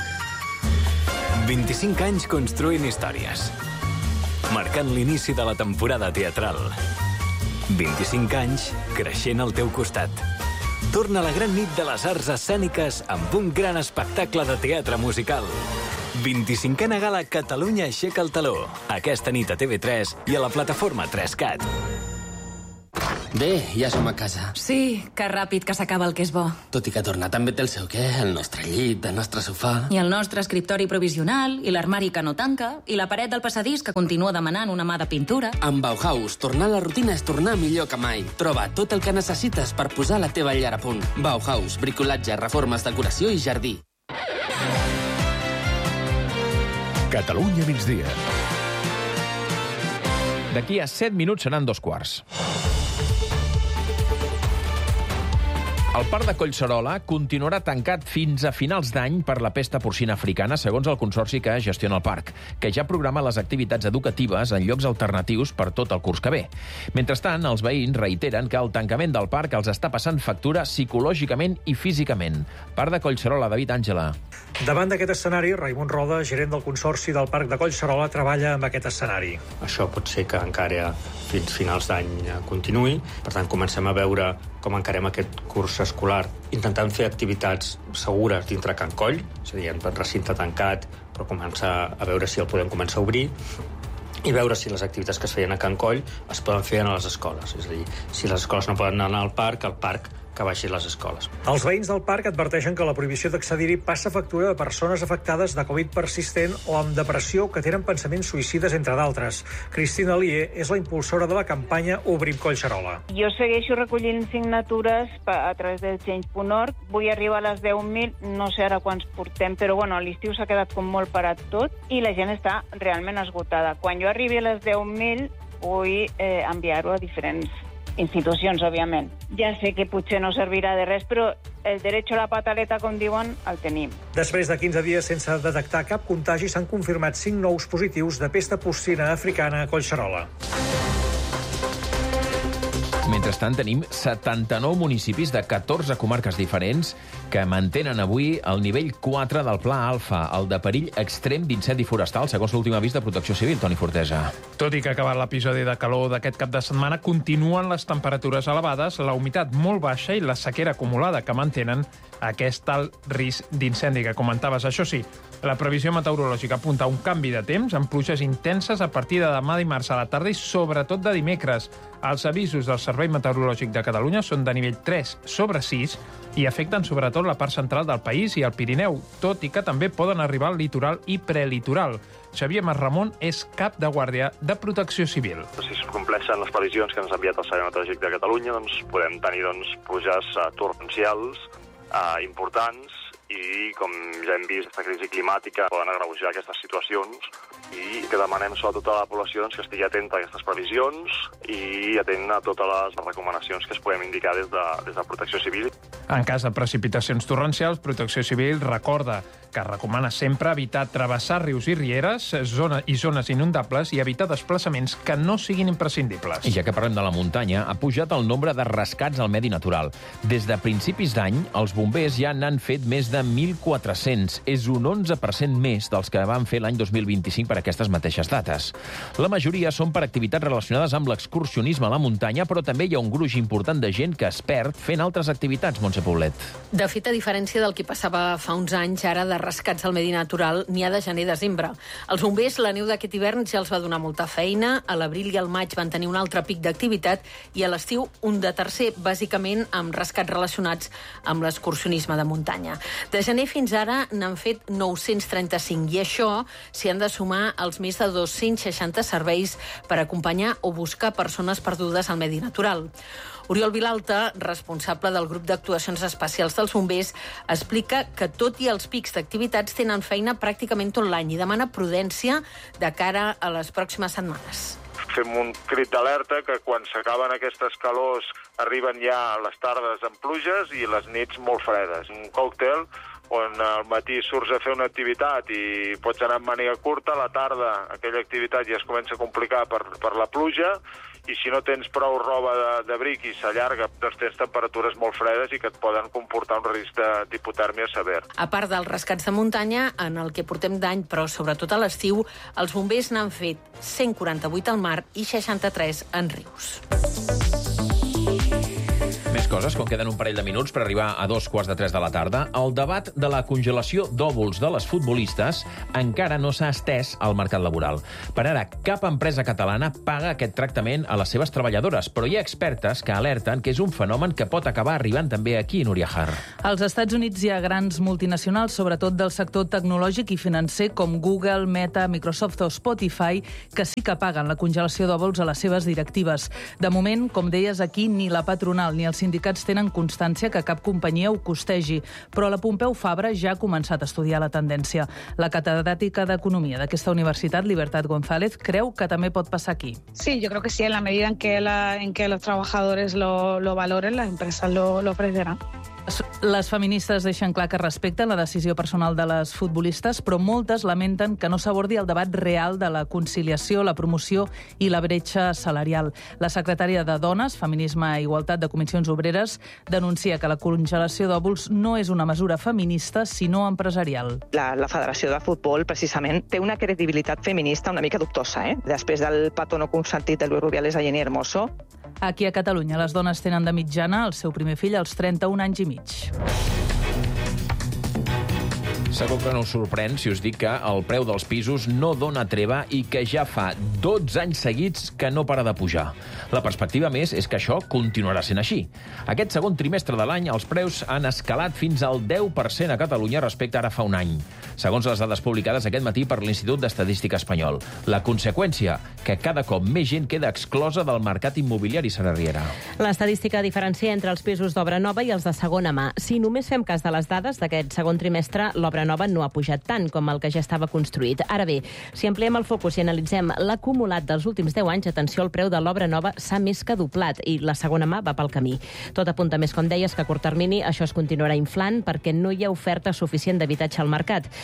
25 anys construint històries. Marcant l'inici de la temporada teatral. 25 anys creixent al teu costat. Torna la gran nit de les arts escèniques amb un gran espectacle de teatre musical. 25a gala Catalunya aixeca el taló. Aquesta nit a TV3 i a la plataforma 3Cat. Bé, ja som a casa. Sí, que ràpid que s'acaba el que és bo. Tot i que tornar també té el seu què, el nostre llit, el nostre sofà... I el nostre escriptori provisional, i l'armari que no tanca, i la paret del passadís que continua demanant una mà de pintura. Amb Bauhaus, tornar a la rutina és tornar millor que mai. Troba tot el que necessites per posar la teva llar a punt. Bauhaus, bricolatge, reformes, decoració i jardí. Catalunya migdia. D'aquí a 7 minuts seran 2:15. El parc de Collserola continuarà tancat fins a finals d'any per la pesta porcina africana, segons el consorci que gestiona el parc, que ja programa les activitats educatives en llocs alternatius per tot el curs que ve. Mentrestant, els veïns reiteren que el tancament del parc els està passant factura psicològicament i físicament. Parc de Collserola, David Àngela. Davant d'aquest escenari, Raimon Roda, gerent del Consorci del Parc de Collserola, treballa amb aquest escenari. Això pot ser que encara fins finals d'any continuï. Per tant, comencem a veure com encarem aquest curs escolar, intentant fer activitats segures dintre Can Coll, és a dir, en recinte tancat, però començar a veure si el podem començar a obrir, i veure si les activitats que es feien a Can Coll es poden fer a les escoles. És a dir, si les escoles no poden anar al parc que baixi les escoles. Els veïns del parc adverteixen que la prohibició d'accedir-hi passa factura de persones afectades de Covid persistent o amb depressió que tenen pensaments suïcides, entre d'altres. Cristina Lier és la impulsora de la campanya Obrim Collserola. Jo segueixo recollint signatures a través del Change.org. Vull arribar a les 10.000, no sé ara quants portem, però bueno, a l'estiu s'ha quedat com molt parat tot i la gent està realment esgotada. Quan jo arribi a les 10.000 vull enviar-ho a diferents institucions, òbviament. Ja sé que potser no servirà de res, però el dret a la pataleta, com diuen, el tenim. Després de 15 dies sense detectar cap contagi, s'han confirmat 5 nous positius de pesta porcina africana a Collserola. Mentrestant, tenim 79 municipis de 14 comarques diferents que mantenen avui el nivell 4 del Pla Alfa, el de perill extrem d'incendi forestal, segons l'últim avís de Protecció Civil. Toni Fortesa. Tot i que ha acabat l'episodi de calor d'aquest cap de setmana, continuen les temperatures elevades, la humitat molt baixa i la sequera acumulada que mantenen aquest alt risc d'incendi que comentaves. Això sí, la previsió meteorològica apunta a un canvi de temps amb pluges intenses a partir de demà dimarts a la tarda i sobretot de dimecres. Els avisos del Servei Meteorològic de Catalunya són de nivell 3/6 i afecten sobretot la part central del país i el Pirineu, tot i que també poden arribar al litoral i prelitoral. Xavier Masramon és cap de guàrdia de Protecció Civil. Si es compleixen les previsions que ens ha enviat el Servei Meteorològic de Catalunya, podem tenir pluges torrencials importants i, com ja hem vist, aquesta crisi climàtica poden agreujar aquestes situacions i que demanem sobretot a la població que estigui atenta a aquestes previsions i atent a totes les recomanacions que es podem indicar des de Protecció Civil. En cas de precipitacions torrencials, Protecció Civil recorda que recomana sempre evitar travessar rius i rieres i zones inundables i evitar desplaçaments que no siguin imprescindibles. I ja que parlem de la muntanya, ha pujat el nombre de rescats al medi natural. Des de principis d'any, els bombers ja n'han fet més de 1.400. És un 11% més dels que van fer l'any 2025 per aquestes mateixes dates. La majoria són per activitats relacionades amb l'excursionisme a la muntanya, però també hi ha un gruix important de gent que es perd fent altres activitats, Montse Poblet. De fet, a diferència del que passava fa uns anys, ara de rescats al medi natural n'hi ha de gener a desembre. Els bombers, la neu d'aquest hivern ja els va donar molta feina, a l'abril i al maig van tenir un altre pic d'activitat i a l'estiu un de tercer, bàsicament amb rescats relacionats amb l'excursionisme de muntanya. De gener fins ara n'han fet 935 i això s'hi han de sumar els més de 260 serveis per acompanyar o buscar persones perdudes al medi natural. Oriol Vilalta, responsable del grup d'actuacions especials dels bombers, explica que tot i els pics d'activitats tenen feina pràcticament tot l'any i demana prudència de cara a les pròximes setmanes. Fem un crit d'alerta que quan s'acaben aquestes calors arriben ja les tardes amb pluges i les nits molt fredes. Un còctel on al matí surts a fer una activitat i pots anar amb màniga curta, a la tarda aquella activitat ja es comença a complicar per la pluja i si no tens prou roba d'abric i s'allarga, doncs tens temperatures molt fredes i que et poden comportar un risc d'hipotèrmia sever. A part dels rescats de muntanya, en el que portem d'any, però sobretot a l'estiu, els bombers n'han fet 148 al mar i 63 en rius. Més coses, com queden un parell de minuts per arribar a 2:45 de la tarda. El debat de la congelació d'òvuls de les futbolistes encara no s'ha estès al mercat laboral. Per ara, cap empresa catalana paga aquest tractament a les seves treballadores, però hi ha expertes que alerten que és un fenomen que pot acabar arribant també aquí, Núria Har. Als Estats Units hi ha grans multinacionals, sobretot del sector tecnològic i financer, com Google, Meta, Microsoft o Spotify, que sí que paguen la congelació d'òvuls a les seves directives. De moment, com deies aquí, ni la patronal ni els sindicats tenen constància que cap companyia ho costegi, però la Pompeu Fabra ja ha començat a estudiar la tendència. La catedràtica d'Economia d'aquesta universitat, Libertad González, creu que també pot passar aquí. Sí, yo creo que sí, en la medida en que los trabajadores lo valoren, las empresas lo ofrecerán. Les feministes deixen clar que respecten la decisió personal de les futbolistes, però moltes lamenten que no s'abordi el debat real de la conciliació, la promoció i la bretxa salarial. La secretària de Dones, Feminisme i Igualtat de Comissions Obreres denuncia que la congelació d'òvuls no és una mesura feminista, sinó empresarial. La Federació de Futbol, precisament, té una credibilitat feminista una mica dubtosa, Després del petó no consentit de Luis Rubiales a Jenny Hermoso. Aquí a Catalunya, les dones tenen de mitjana el seu primer fill als 31 anys i mig. Segur que no us sorprèn si us dic que el preu dels pisos no dona treva i que ja fa 12 anys seguits que no para de pujar. La perspectiva més és que això continuarà sent així. Aquest segon trimestre de l'any els preus han escalat fins al 10% a Catalunya respecte ara fa un any, segons les dades publicades aquest matí per l'Institut d'Estadística Espanyol. La conseqüència, que cada cop més gent queda exclosa del mercat immobiliari, Sara Riera. L'estadística diferencia entre els pisos d'obra nova i els de segona mà. Si només fem cas de les dades d'aquest segon trimestre, l'obra nova no ha pujat tant com el que ja estava construït. Ara bé, si ampliem el focus i analitzem l'acumulat dels últims 10 anys, atenció, el preu de l'obra nova s'ha més que doblat i la segona mà va pel camí. Tot apunta més, com deies, que a curt termini això es continuarà inflant perquè no hi ha oferta suficient d'habitatge al mercat.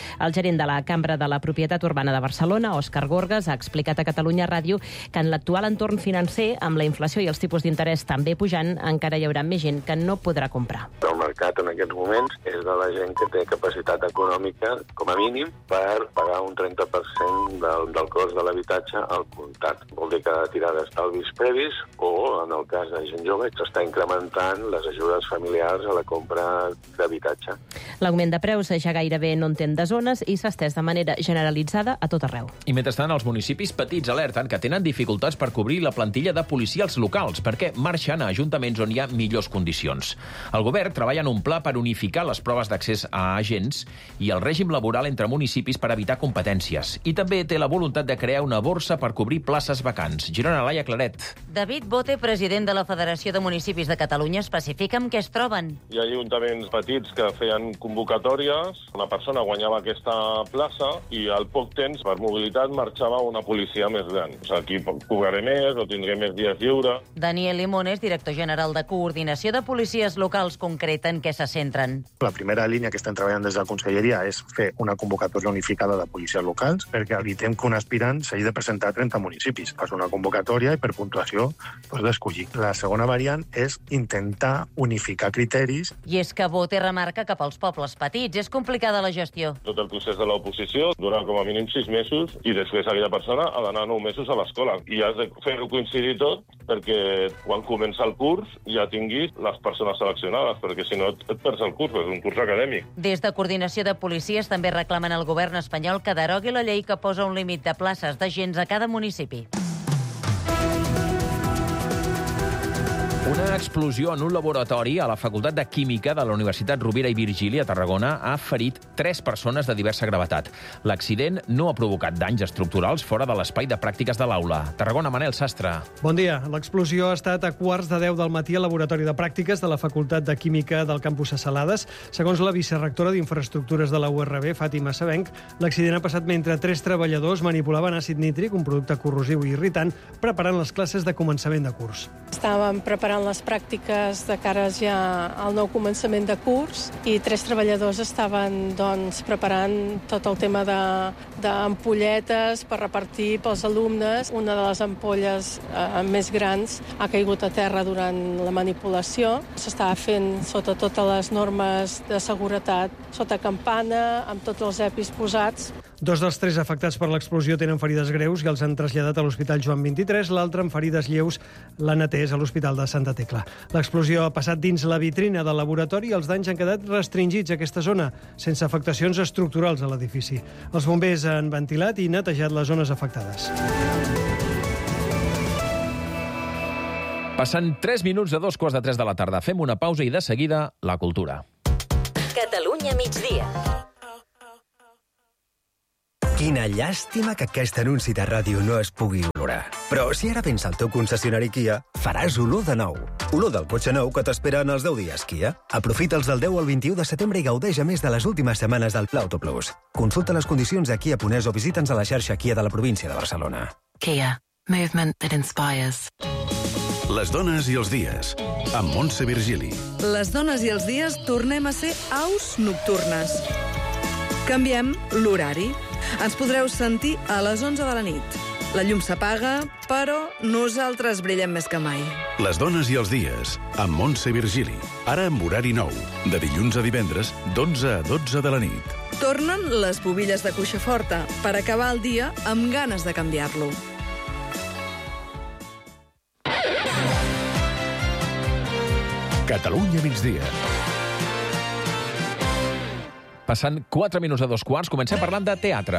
El gerent de la Cambra de la Propietat Urbana de Barcelona, Òscar Gorgas, ha explicat a Catalunya Ràdio que en l'actual entorn financer, amb la inflació i els tipus d'interès també pujant, encara hi haurà més gent que no podrà comprar. El mercat en aquests moments és de la gent que té capacitat econòmica, com a mínim, per pagar un 30% del cost de l'habitatge al comptat. Vol dir que ha de tirar d'estalvis previs o, en el cas de gent jove, s'està incrementant les ajudes familiars a la compra d'habitatge. L'augment de preus ja gairebé no entén de zones i s'ha estès de manera generalitzada a tot arreu. I mentrestant, els municipis petits alerten que tenen dificultats per cobrir la plantilla de policies locals perquè marxen a ajuntaments on hi ha millors condicions. El govern treballa en un pla per unificar les proves d'accés a agents i el règim laboral entre municipis per evitar competències. I també té la voluntat de crear una borsa per cobrir places vacants. Girona, Laia Claret. David Bote, president de la Federació de Municipis de Catalunya, especifica amb què es troben. Hi ha ajuntaments petits que feien convocatòries, una persona guanyava aquesta plaça i al poc temps, per mobilitat, marxava una policia més gran. O sigui, aquí cobraré més o tindré més dies lliure. Daniel Limones, director general de Coordinació de Policies Locals, concreta en què se centren. La primera línia que estem treballant des de la Conselleria és fer una convocatòria unificada de policies locals perquè evitem que un aspirant s'hagi de presentar a 30 municipis. Fas una convocatòria i per puntuació pots escollir. La segona variant és intentar unificar criteris. I és que Bote remarca que pels pobles petits és complicada la gestió. Tot el procés de l'oposició dura com a mínim 6 mesos i després aquella persona ha d'anar 9 mesos a l'escola. I has de fer-ho coincidir tot perquè quan comença el curs ja tinguis les persones seleccionades, perquè si no et perds el curs, és un curs acadèmic. Des de Coordinació de Policies també reclamen al govern espanyol que derogui la llei que posa un límit de places d'agents a cada municipi. Una explosió en un laboratori a la Facultat de Química de la Universitat Rovira i Virgili a Tarragona ha ferit 3 persones de diversa gravetat. L'accident no ha provocat danys estructurals fora de l'espai de pràctiques de l'aula. Tarragona, Manel Sastre. Bon dia. L'explosió ha estat a 9:15 del matí al laboratori de pràctiques de la Facultat de Química del campus de Salades. Segons la vicerectora d'Infraestructures de la URB, Fàtima Sabenc, l'accident ha passat mentre 3 treballadors manipulaven àcid nítric, un producte corrosiu i irritant, preparant les classes de començament de curs. Estàvem preparant les pràctiques de cara ja al nou començament de curs i 3 treballadors estaven preparant tot el tema d'ampolletes per repartir pels alumnes. Una de les ampolles més grans ha caigut a terra durant la manipulació. S'estava fent sota totes les normes de seguretat, sota campana, amb tots els EPIs posats. 2 dels 3 afectats per l'explosió tenen ferides greus i els han traslladat a l'Hospital Joan 23. L'altre, amb ferides lleus, l'han atès a l'Hospital de Santa Tecla. L'explosió ha passat dins la vitrina del laboratori i els danys han quedat restringits a aquesta zona, sense afectacions estructurals a l'edifici. Els bombers han ventilat i netejat les zones afectades. Passen 3 minuts de 2:15 de la tarda. Fem una pausa i de seguida la cultura. Catalunya migdia. Quina llàstima que aquest anunci de ràdio no es pugui olorar. Però si ara vens al teu concessionari Kia, faràs olor de nou. Olor del cotxe nou que t'espera en els 10 dies Kia. Aprofita'ls del 10 al 21 de setembre i gaudeix a més de les últimes setmanes del Pla Auto Plus. Consulta les condicions a Kia.es o visita'ns a la xarxa Kia de la província de Barcelona. Kia. Movement that inspires. Les dones i els dies, amb Montse Virgili. Les dones i els dies tornem a ser aus nocturnes. Canviem l'horari. Ens podreu sentir a les 11 de la nit. La llum s'apaga, però nosaltres brillem més que mai. Les dones i els dies, amb Montse Virgili. Ara amb horari nou, de dilluns a divendres, d'11 a 12 de la nit. Tornen les pubilles de cuixa forta, per acabar el dia amb ganes de canviar-lo. Catalunya migdia. Passant 4 minuts a 2:15, comencem parlant de teatre.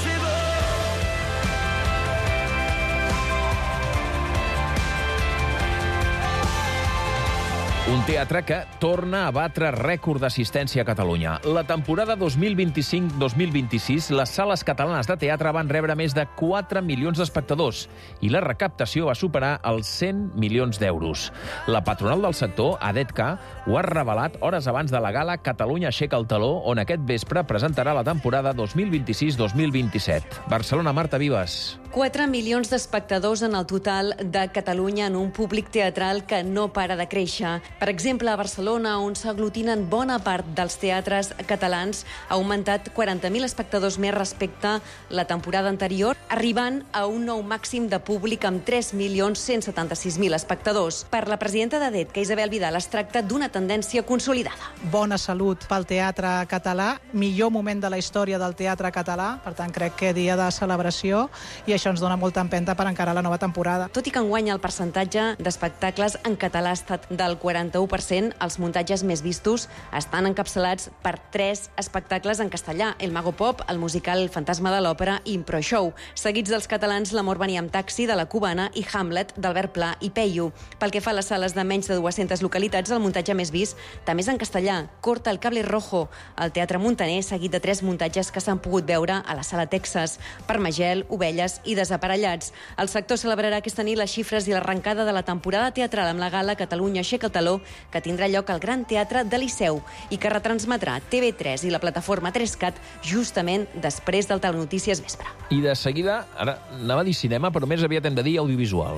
Un teatre que torna a batre rècord d'assistència a Catalunya. La temporada 2025-2026, les sales catalanes de teatre van rebre més de 4 milions d'espectadors i la recaptació va superar els 100 milions d'euros. La patronal del sector, ADETCA, ho ha revelat hores abans de la gala Catalunya aixeca el taló, on aquest vespre presentarà la temporada 2026-2027. Barcelona, Marta Vives. 4 milions d'espectadors en el total de Catalunya en un públic teatral que no para de créixer. Per exemple, a Barcelona, on s'aglutinen bona part dels teatres catalans, ha augmentat 40.000 espectadors més respecte la temporada anterior, arribant a un nou màxim de públic amb 3.176.000 espectadors. Per la presidenta de DET, Isabel Vidal, es tracta d'una tendència consolidada. Bona salut pel teatre català, millor moment de la història del teatre català, per tant crec que dia de celebració, i això ens dona molta empenta per encarar la nova temporada. Tot i que enguany el percentatge d'espectacles en català ha estat del 41%, els muntatges més vistos estan encapçalats per 3 espectacles en castellà: El Mago Pop, el musical Fantasma de l'Òpera i Impro Show, seguits dels catalans L'amor venia amb taxi, de La Cubana, i Hamlet, d'Albert Pla i Peyu. Pel que fa a les sales de menys de 200 localitats, el muntatge més vist també és en castellà: Corta el cable rojo, al Teatre Muntaner, seguit de 3 muntatges que s'han pogut veure a la Sala Texas: Permagel, Ovelles i Desaparellats. El sector celebrarà aquesta nit les xifres i l'arrencada de la temporada teatral amb la gala Catalunya aixeca el taló, que tindrà lloc al Gran Teatre de Liceu i que retransmetrà TV3 i la plataforma 3CAT justament després del Telenotícies Vespre. I de seguida, ara anava a dir cinema, però més aviat hem de dir audiovisual.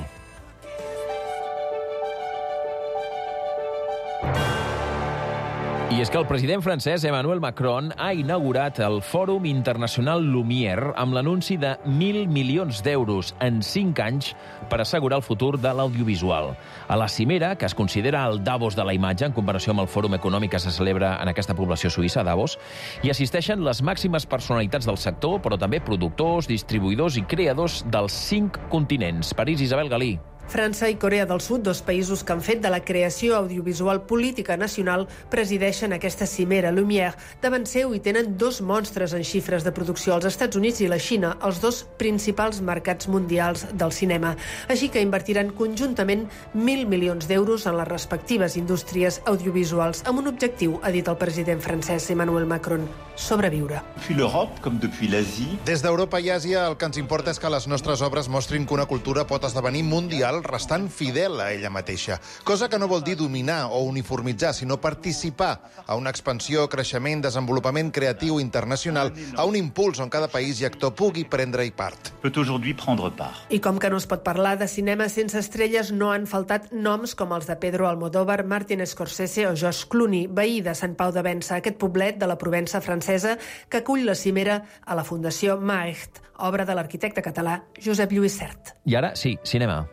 I és que el president francès Emmanuel Macron ha inaugurat el Fòrum Internacional Lumière amb l'anunci de 1.000 milions d'euros en 5 anys per assegurar el futur de l'audiovisual. A la cimera, que es considera el Davos de la imatge en comparació amb el Fòrum Econòmic que se celebra en aquesta població suïssa, Davos, hi assisteixen les màximes personalitats del sector, però també productors, distribuïdors i creadors dels 5 continents. París, Isabel Galí. França i Corea del Sud, 2 països que han fet de la creació audiovisual política nacional, presideixen aquesta cimera Lumière. Davant seu hi tenen 2 monstres en xifres de producció, els Estats Units i la Xina, els 2 principals mercats mundials del cinema. Així que invertiran conjuntament 1.000 milions d'euros en les respectives indústries audiovisuals, amb un objectiu, ha dit el president francès Emmanuel Macron: sobreviure. Des d'Europa i Àsia, el que ens importa és que les nostres obres mostrin que una cultura pot esdevenir mundial restant fidel a ella mateixa. Cosa que no vol dir dominar o uniformitzar, sinó participar a una expansió, creixement, desenvolupament creatiu internacional, a un impuls on cada país i actor pugui prendre-hi part. I com que no es pot parlar de cinema sense estrelles, no han faltat noms com els de Pedro Almodóvar, Martin Scorsese o George Clooney, veí de Sant Pau de Vença, aquest poblet de la Provença francesa que acull la cimera a la Fundació Maecht, obra de l'arquitecte català Josep Lluís Sert. I ara, sí, cinema.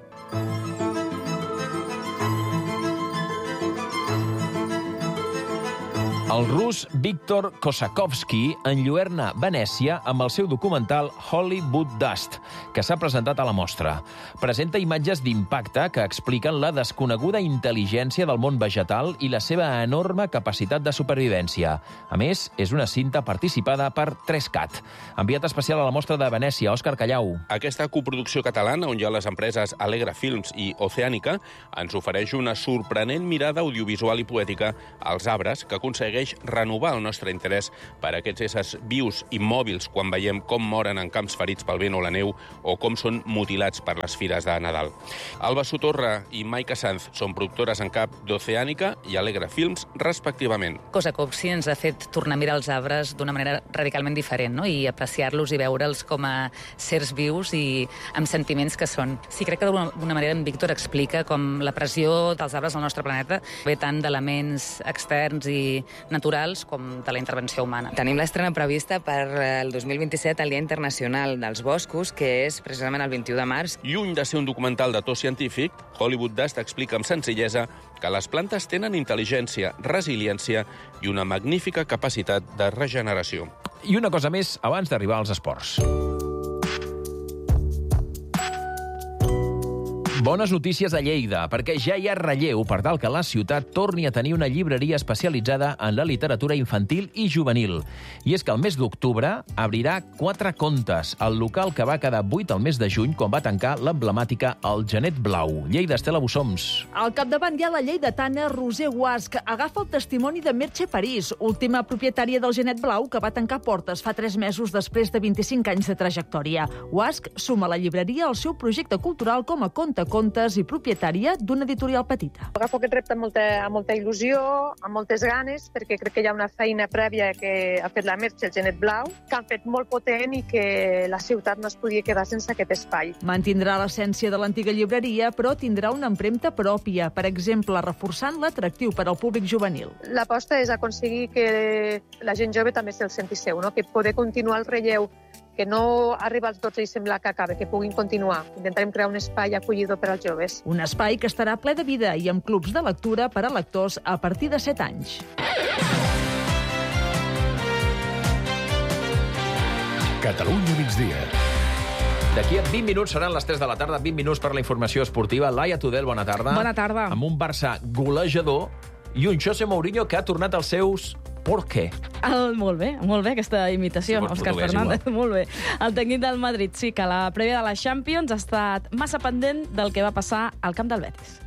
El rus Víctor Kosakovsky enlluerna Venècia amb el seu documental Hollywood Dust, que s'ha presentat a la mostra. Presenta imatges d'impacte que expliquen la desconeguda intel·ligència del món vegetal i la seva enorme capacitat de supervivència. A més, és una cinta participada per 3CAT. Enviat especial a la mostra de Venècia, Òscar Callau. Aquesta coproducció catalana, on hi ha les empreses Alegra Films i Oceànica, ens ofereix una sorprenent mirada audiovisual i poètica als arbres que aconsegueix renovar el nostre interès per aquests éssers vius i mòbils quan veiem com moren en camps ferits pel vent o la neu o com són mutilats per les fires de Nadal. Alba Sotorra i Maika Sanz són productores en cap d'Oceànica i Alegra Films, respectivament. Kosakovsky ens ha fet tornar a mirar els arbres d'una manera radicalment diferent, no? I apreciar-los i veure'ls com a sers vius i amb sentiments que són. Sí, crec que d'alguna manera en Víctor explica com la pressió dels arbres al nostre planeta ve tant d'elements externs i naturals com de la intervenció humana. Tenim l'estrena prevista per el 2027 al Dia Internacional dels Boscos, que és precisament el 21 de març. Lluny de ser un documental de to científic, Hollywood Dust explica amb senzillesa que les plantes tenen intel·ligència, resiliència i una magnífica capacitat de regeneració. I una cosa més abans d'arribar als esports. Bones notícies a Lleida, perquè ja hi ha relleu per tal que la ciutat torni a tenir una llibreria especialitzada en la literatura infantil i juvenil. I és que el mes d'octubre obrirà 4 contes, al local que va quedar buit el mes de juny quan va tancar l'emblemàtica El Genet Blau. Lleida, Estela Bussoms. Al capdavant hi ha la lleidatana Roser Guasc. Agafa el testimoni de Merche París, última propietària del Genet Blau, que va tancar portes fa 3 mesos després de 25 anys de trajectòria. Guasc suma a la llibreria el seu projecte cultural com a conte contes i propietària d'una editorial petita. Agafo aquest repte amb molta il·lusió, amb moltes ganes, perquè crec que hi ha una feina prèvia que ha fet la Merche, el Genet Blau, que han fet molt potent i que la ciutat no es podia quedar sense aquest espai. Mantindrà l'essència de l'antiga llibreria, però tindrà una empremta pròpia, per exemple, reforçant l'atractiu per al públic juvenil. L'aposta és aconseguir que la gent jove també se'l senti seu, no? Que poder continuar el relleu, que no arriba als 12 i sembla que acaba, que puguin continuar. Intentarem crear un espai acollidor per als joves. Un espai que estarà ple de vida i amb clubs de lectura per a lectors a partir de 7 anys. Catalunya migdia. D'aquí a 20 minuts seran les 3 de la tarda, 20 minuts per la informació esportiva. Laia Tudel, bona tarda. Bona tarda. Amb un Barça golejador i un José Mourinho que ha tornat als seus ¿por qué? Molt bé, aquesta imitació, sí, Òscar Fernández, molt bé. El tècnic del Madrid sí que la prèvia de la Champions ha estat massa pendent del que va passar al camp del Betis.